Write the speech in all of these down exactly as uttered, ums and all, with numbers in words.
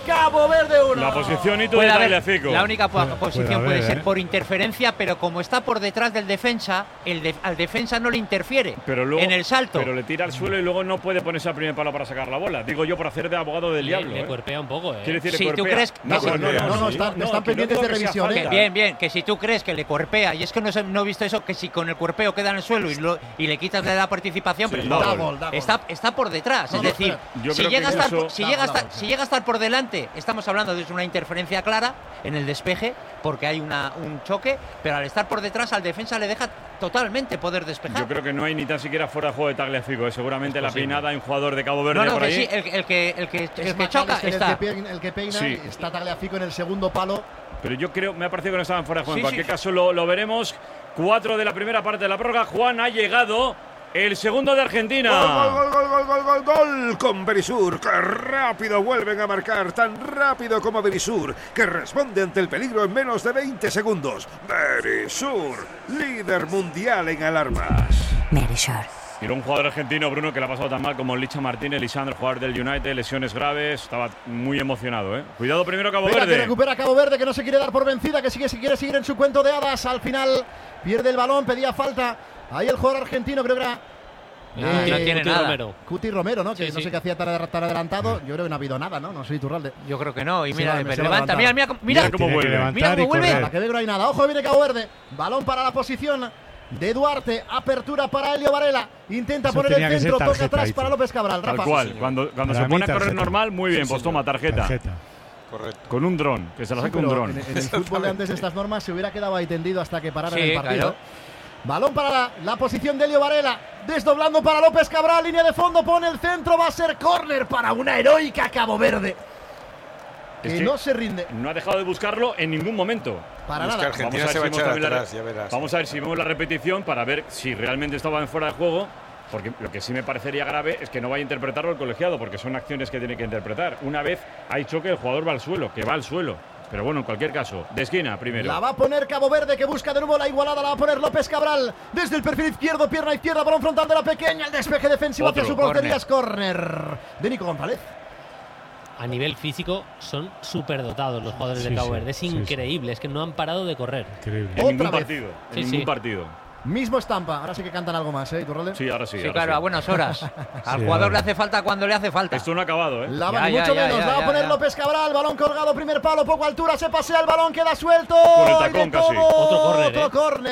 Cabo Verde uno. La posición y tú Puede de haber- Tagliafico. La única po- Puede- posición puede puede, haber, ser ¿eh? por interferencia, pero como está por detrás del defensa, el de- al defensa no le interfiere Pero luego, en el salto. Pero le tira al suelo y luego no puede ponerse al primer palo para sacar la bola. Digo yo por hacer de abogado del Le, diablo. le ¿eh? cuerpea un poco, ¿eh? Quiere decir, Si le tú cuerpea. crees- No, no, no, no, no, no, están- no, están que no pendientes digo de que sea revisión, ¿eh? falta. Que bien, bien, que si tú crees que le cuerpea, y es que no, se- no he visto eso, que si con el cuerpeo queda en el suelo y, lo- y le quitas de la participación, Sí, pero da está, gol, da gol. está, está por detrás. No, es no, decir, espera. Yo si creo llega, a que estar, eso- por- si, Da llega a gol, da estar, gol, si sí. llega a estar por delante, estamos hablando de una interferencia clara en el despeje, porque hay una, un choque, pero al estar por detrás al defensa le deja totalmente poder despejar. Yo creo que no hay ni tan siquiera fuera de juego de Tagliafico. ¿eh? Seguramente Es la posible. peinada hay un jugador de Cabo Verde no, no, por que ahí. sí, el, el que, el que, Es el que choca McAllister está. El que, peina, el que peina Sí. y está Tagliafico en el segundo palo. Pero yo creo, me ha parecido que no estaban fuera de juego. Sí, en cualquier sí. caso lo, lo veremos. Cuatro de la primera parte de la prórroga. Juan, ha llegado el segundo de Argentina. Gol, gol, gol, gol, gol, gol, gol con Berisur. ¡Qué rápido vuelven a marcar! Tan rápido como Berisur, que responde ante el peligro en menos de veinte segundos. Berisur, líder mundial en alarmas. Berisur. Y era un jugador argentino, Bruno, que le ha pasado tan mal como Licha Martínez, Lisandro, jugador del United, lesiones graves. Estaba muy emocionado, ¿eh? Cuidado primero Cabo Venga, que Verde. recupera Cabo Verde, que no se quiere dar por vencida, que sigue, si quiere seguir en su cuento de hadas. Al final pierde el balón, pedía falta. Ahí el jugador argentino, creo que era No, eh, no tiene Cuti nada. Romero. Cuti Romero, ¿no? Que Sí, no sí. sé qué hacía tan, tan adelantado. Yo creo que no ha habido nada, ¿no? No soy Iturralde. Yo creo que no. Y Se mira, va- pero se va a levanta, mira, levantar. mira, mira. Mira cómo Tiene que vuelve. levantar Mira cómo y vuelve. correr. Para que ve que no hay nada. Ojo, viene Cabo Verde. Balón para la posición de Duarte. Apertura para Elio Varela. Intenta Eso poner el tenía que ser centro. Toca tarjeta, atrás dice. para López Cabral. Tal Rafa. cual. Cuando, cuando Para se mí, pone a correr tarjeta. normal, muy bien. Pues toma, tarjeta. Tarjeta. Correcto. Con un dron, que se la Sí, saca un pero dron. en, en el fútbol de antes de estas normas se hubiera quedado ahí tendido hasta que parara Sí, el partido. claro. Balón para la, la posición de Elio Varela. Desdoblando para López Cabral. Línea de fondo. Pone el centro. Va a ser córner para una heroica Cabo Verde. Que, Es que no se rinde. No ha dejado de buscarlo en ningún momento. Para Es que nada. Argentina Vamos a se va a ver si echar vemos también la atrás, re- ya verás. Vamos a ver si vemos la repetición para ver si realmente estaba en fuera de juego. Porque lo que sí me parecería grave es que no vaya a interpretarlo el colegiado, porque son acciones que tiene que interpretar. Una vez hay choque, el jugador va al suelo, que va al suelo. Pero bueno, en cualquier caso, de esquina primero. La va a poner Cabo Verde, que busca de nuevo la igualada. La va a poner López Cabral. Desde el perfil izquierdo, pierna izquierda, balón frontal de la pequeña. El despeje defensivo Otro, hacia su portería. Es córner de Nico González. A nivel físico son superdotados los jugadores Sí, de Cabo sí, Verde. Es sí, sí. increíble, es que no han parado de correr. Increíble. En Otra ningún vez. partido. En Sí, ningún sí. partido. Mismo estampa. Ahora sí que cantan algo más, ¿eh, Iturralde? Sí, ahora sí. Sí, ahora claro, sí. a buenas horas. Al Sí, jugador ahora. le hace falta cuando le hace falta. Esto no ha acabado, ¿eh? La va, Ya, ni ya, mucho ya, menos. ya, la va a ya, poner ya. López Cabral. Balón colgado, primer palo, poco altura. Se pasea el balón, queda suelto. Por el Y tacón de casi. todo, Otro córner, Otro ¿eh?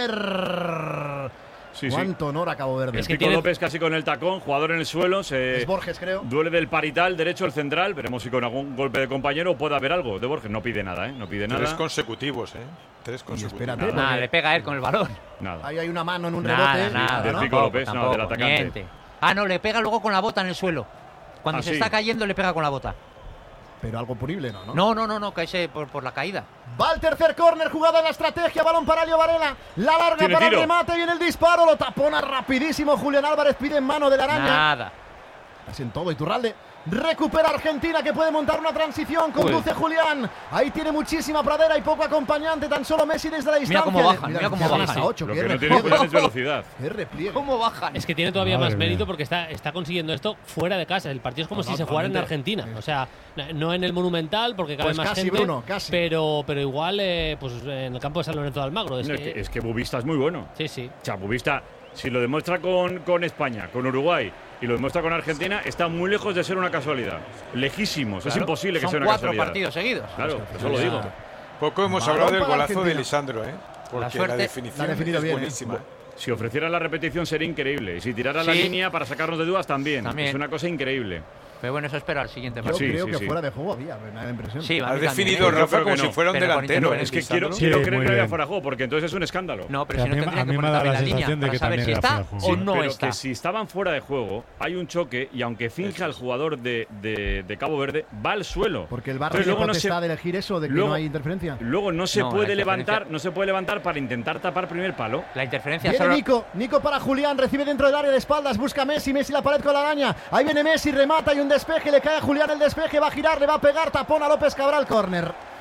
córner. Sí, sí. Cuánto honor a Cabo Verde. Es que Pico tiene- López casi con el tacón, jugador en el suelo. Se Es Borges, creo. duele del parital derecho el central. Veremos si con algún golpe de compañero puede haber algo. De Borges no pide nada, ¿eh? No pide Tres nada. consecutivos, ¿eh? Tres consecutivos. espérate. Nada, le pega a él con el balón. Nada. Ahí hay una mano en un Nada, rebote. nada. del ¿no? Pico López, no, del atacante. niente. Ah, no, le pega luego con la bota en el suelo. Cuando Ah, se sí. está cayendo, le pega con la bota. Pero algo punible, ¿no? ¿no? No, no, no, no, cae por, por la caída. Va el tercer córner, jugada en la estrategia, balón para Elio Varela, la larga Tiene para tiro. el remate, viene el disparo, lo tapona rapidísimo Julián Álvarez, pide en mano de la araña. Nada. Es en todo Iturralde. Recupera Argentina, que puede montar una transición, conduce Julián. Ahí tiene muchísima pradera y poco acompañante, tan solo Messi desde la distancia. cómo bajan, mira cómo empiezan bajan. hasta ocho, Lo qué que no tiene repliegue. Julián es velocidad. Qué repliegue. ¿Cómo bajan? Es que tiene todavía Madre más mía. mérito porque está, está consiguiendo esto fuera de casa. El partido es como si se jugara en Totalmente. Argentina. O sea, no en el Monumental porque cabe Pues más casi, gente. Bruno, casi. Pero, pero igual eh, pues en el campo de San Lorenzo de Almagro. Es No, que- es, que, es que Bubista es muy bueno. Sí, sí. O sea, Bubista, si lo demuestra con, con España, con Uruguay y lo demuestra con Argentina, está muy lejos de ser una casualidad. Lejísimos. Es Claro, imposible que son sea una cuatro casualidad. partidos seguidos. Claro, eso lo Ya. digo. Poco hemos Balón hablado del para golazo Argentina. de Lisandro, ¿eh? Porque la, suerte- definición la ha definido es bien, ¿eh? buenísima. Si ofrecieran la repetición sería increíble. Y si tirara la Sí. línea para sacarnos de dudas también. También. Es una cosa increíble. Pero bueno, eso espera al siguiente Yo partido. Sí, creo sí, que sí. fuera de juego había, me da la impresión. Sí, a Has mí también, definido, ¿eh? Yo Rafa, creo que como no. si fuera un Pero por delantero. interno, Es que Lisandro. quiero, Sí, quiero muy creer que haya bien. fuera de juego, porque entonces es un escándalo. No, pero Que si a no mí- tendría a que mí me poner da también la la línea sensación de para que saber si también era está fuera de o juego. no pero está. que si estaban fuera de juego, hay un choque y aunque finja el jugador de, de- de Cabo Verde, va al suelo. Porque el VAR Entonces, tiene luego no se- potestad de elegir eso, de que luego- no hay interferencia. Luego no se No, la puede interferencia- levantar, no se puede levantar para intentar tapar primer palo. La interferencia Viene solo... Nico, Nico para Julián, recibe dentro del área de espaldas, busca Messi, Messi la pared con la araña. Ahí viene Messi, remata y un despeje, le cae a Julián el despeje, va a girar, le va a pegar, tapón a López Cabral, córner.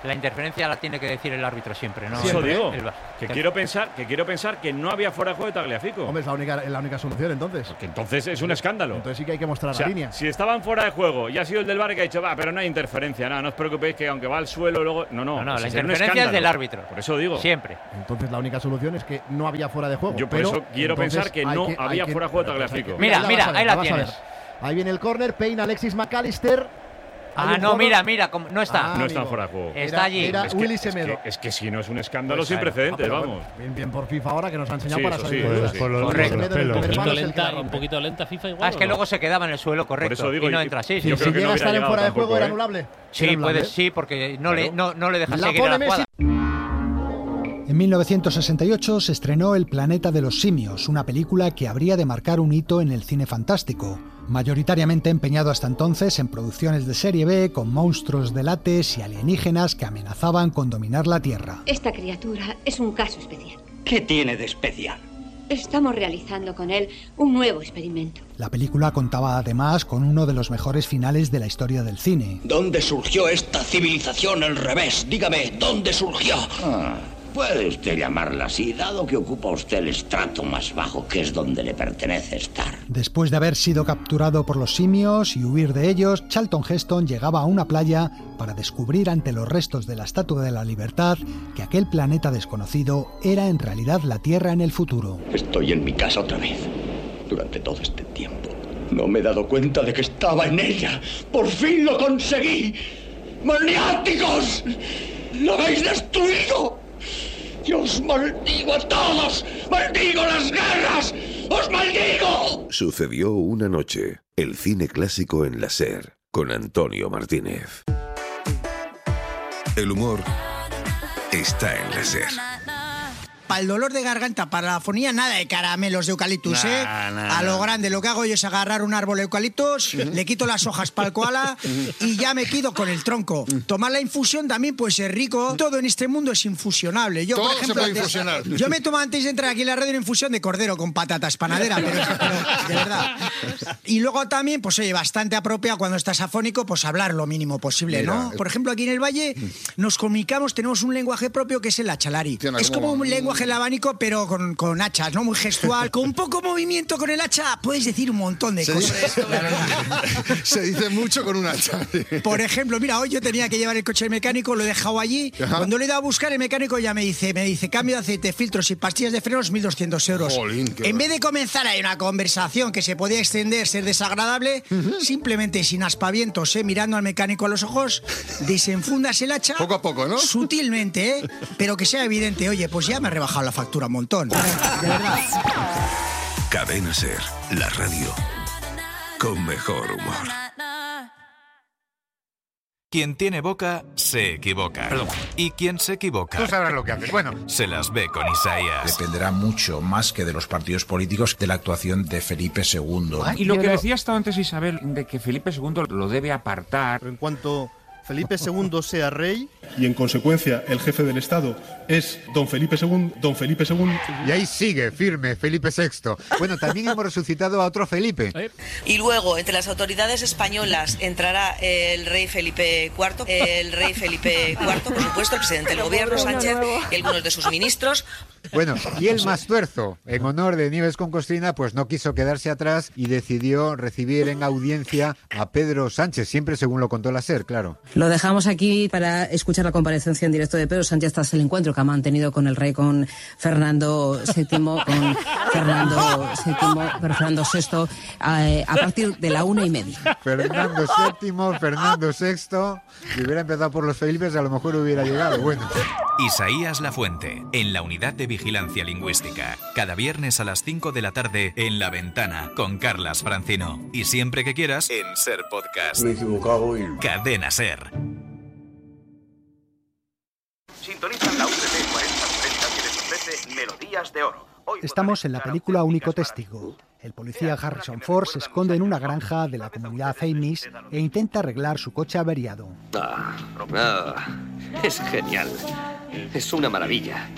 La interferencia la tiene que decir el árbitro siempre, ¿no? Eso el, digo, el, el, que quiero pensar que quiero pensar que no había fuera de juego de Tagliafico. Hombre, es la única, es la única solución entonces. Porque entonces es un escándalo. Entonces sí que hay que mostrar o sea, la línea. Si estaban fuera de juego y ha sido el del V A R que ha dicho, va, pero no hay interferencia, nada, no os preocupéis que aunque va al suelo luego… No, no, no, no pues la es interferencia es del árbitro. Por eso digo. Siempre. Entonces la única solución es que no había fuera de juego. Yo por pero eso quiero pensar que no que, había que, fuera de juego de Tagliafico. Mira, mira, ver, ahí la, la tienes. Ahí viene el córner, peina Alexis McAllister. Ah, no, jugador? mira, mira, no está. Ah, no está fuera de juego. Está allí. Era es que, Willy es Semedo. Que, es que si no es un escándalo pues sin claro. precedentes, ah, vamos. Bueno, bien, bien por FIFA ahora que nos ha enseñado Sí, para eso salir sí, de dudas. sí. Por los, Correcto. por los Semedo, el pelos. primer Un poquito, palo es el que lenta, la un rompe. poquito lenta FIFA igual. Ah, es que ¿o no? luego se quedaba en el suelo, correcto. Por eso digo, y no y- entra. Sí, Sí, sí. Yo si creo que llega no a estar en hubiera fuera de llegado juego tampoco, era ¿eh? anulable. Sí, Era anulable. puede, sí, porque no le, no, no le deja La seguir pone la Messi. jugada. En mil novecientos sesenta y ocho se estrenó El planeta de los simios, una película que habría de marcar un hito en el cine fantástico, mayoritariamente empeñado hasta entonces en producciones de serie B con monstruos de látex y alienígenas que amenazaban con dominar la Tierra. Esta criatura es un caso especial. ¿Qué tiene de especial? Estamos realizando con él un nuevo experimento. La película contaba además con uno de los mejores finales de la historia del cine. ¿Dónde surgió esta civilización al revés? Dígame, ¿dónde surgió? Ah, puede usted llamarla así, dado que ocupa usted el estrato más bajo, que es donde le pertenece estar. Después de haber sido capturado por los simios y huir de ellos, Charlton Heston llegaba a una playa para descubrir ante los restos de la Estatua de la Libertad que aquel planeta desconocido era en realidad la Tierra en el futuro. Estoy en mi casa otra vez. Durante todo este tiempo no me he dado cuenta de que estaba en ella. ¡Por fin lo conseguí! ¡Maniáticos! ¡Lo habéis destruido! ¡Yo os maldigo a todos! ¡Maldigo las guerras! ¡Os maldigo! Sucedió una noche. El cine clásico en la SER, con Antonio Martínez. El humor está en la SER. Para el dolor de garganta, para la afonía, nada de caramelos de eucaliptus, nah, ¿eh? Nah, a lo grande, lo que hago yo es agarrar un árbol de eucaliptus, uh-huh. le quito las hojas para el koala y ya me quedo con el tronco. Uh-huh. Tomar la infusión también puede ser rico. Todo en este mundo es infusionable. Yo, Todo por ejemplo, se puede antes, infusionar. Yo me tomo antes de entrar aquí en la radio una infusión de cordero con patatas panadera, pero, pero de verdad. Y luego también, pues oye, bastante apropiado cuando estás afónico, pues hablar lo mínimo posible, Mira, ¿no? Por ejemplo, aquí en el Valle nos comunicamos, tenemos un lenguaje propio que es el achalari. Tiene es como un lenguaje el abanico, pero Con, con hachas, ¿no? Muy gestual. Con poco movimiento con el hacha puedes decir un montón de se cosas. Dice, se dice mucho con un hacha. Por ejemplo, mira, hoy yo tenía que llevar el coche al mecánico, lo he dejado allí. Ajá. Cuando lo he ido a buscar, el mecánico ya me dice, me dice, cambio de aceite, filtros y pastillas de frenos, mil doscientos euros. Jolín, en vez de comenzar ahí una conversación que se podía extender, ser desagradable, uh-huh. simplemente sin aspavientos, ¿eh? Mirando al mecánico a los ojos, desenfundas el hacha. Poco a poco, ¿no? Sutilmente, ¿eh? Pero que sea evidente, oye, pues ya me he rebajado la factura un montón. De verdad. Cadena SER, la radio con mejor humor. Quien tiene boca, se equivoca. Perdón. Y quien se equivoca… Tú sabrás lo que haces. Bueno. Se las ve con Isaías. Dependerá mucho, más que de los partidos políticos, de la actuación de Felipe segundo. Y lo que decía hasta antes Isabel, de que Felipe segundo lo debe apartar. En cuanto Felipe segundo sea rey… Y en consecuencia el jefe del Estado es don Felipe segundo, don Felipe segundo. Y ahí sigue, firme, Felipe sexto. Bueno, también hemos resucitado a otro Felipe. Y luego, entre las autoridades españolas entrará el rey Felipe cuarto, el rey Felipe cuarto, por supuesto, el presidente del gobierno, Sánchez, y algunos de sus ministros. Bueno, y el Mastuerzo, en honor de Nieves con Costina, pues no quiso quedarse atrás y decidió recibir en audiencia a Pedro Sánchez, siempre según lo contó la SER, claro. Lo dejamos aquí para escuchar la comparecencia en directo de Pedro Sánchez tras el encuentro que ha mantenido con el rey, con Fernando séptimo, con Fernando séptimo, Fernando sexto, a, a partir de la una y media. Fernando séptimo, Fernando sexto, si hubiera empezado por los Felipes a lo mejor hubiera llegado, bueno. Isaías Lafuente, en la Unidad de Vigilancia Lingüística, cada viernes a las cinco de la tarde en La Ventana, con Carlas Francino. Y siempre que quieras, en SER Podcast. Me he equivocado y… Cadena SER. Sintonizan la U T C cuarenta treinta que les ofrece Melodías de Oro. Hoy Estamos en la película Único Testigo. El policía Harrison Ford se esconde en una granja de la comunidad Amish e intenta arreglar su coche averiado. Ah, ah, es genial. Es una maravilla.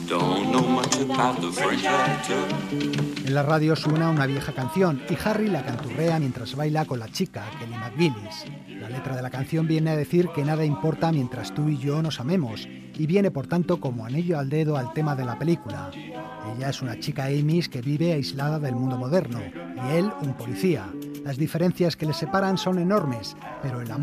En la radio suena una vieja canción y Harry la canturrea mientras baila con la chica, Kelly McGillis. La letra de la canción viene a decir que nada importa mientras tú y yo nos amemos, y viene por tanto como anillo al dedo al tema de la película. Ella es una chica Amish que vive aislada del mundo moderno, y él un policía. Las diferencias que les separan son enormes, pero el amor